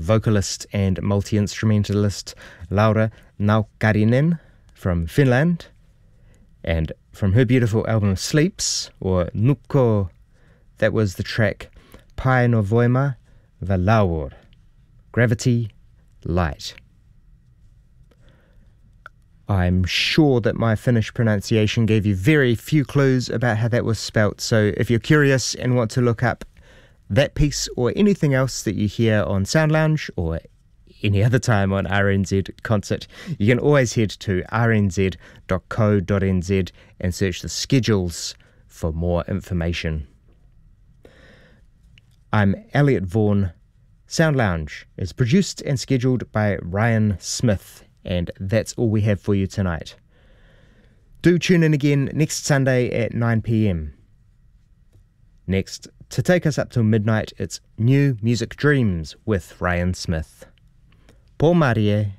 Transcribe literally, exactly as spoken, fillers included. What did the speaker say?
vocalist and multi-instrumentalist Laura Naukarinen from Finland. And from her beautiful album Sleeps, or Nukko, that was the track Painovoima Valaur, Gravity, Light. I'm sure that my Finnish pronunciation gave you very few clues about how that was spelt, so if you're curious and want to look up that piece or anything else that you hear on Sound Lounge or any other time on R N Z Concert, you can always head to r n z dot co dot n z and search the schedules for more information. I'm Elliot Vaughan. Sound Lounge is produced and scheduled by Ryan Smith, and that's all we have for you tonight. Do tune in again next Sunday at nine p.m. Next, to take us up till midnight, it's New Music Dreams with Ryan Smith. Paul Marie.